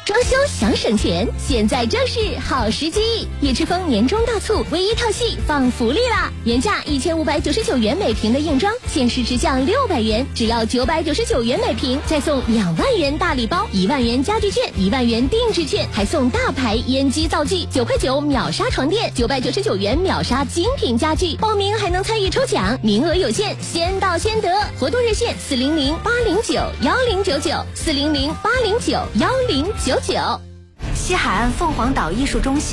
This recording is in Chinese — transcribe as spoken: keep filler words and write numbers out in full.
装修想省钱，现在正是好时机！叶之峰年终大促，唯一套系放福利啦！原价一千五百九十九元每平的硬装，限时直降六百元，只要九百九十九元每平，再送两万元大礼包，一万元家具券，一万元定制券，还送大牌烟机灶具，九块九秒杀床垫，九百九十九元秒杀精品家具。报名还能参与抽奖，名额有限，先到先得。活动热线四零零八零九幺零九九四零零八零九幺零九九。 西海岸凤凰岛艺术中心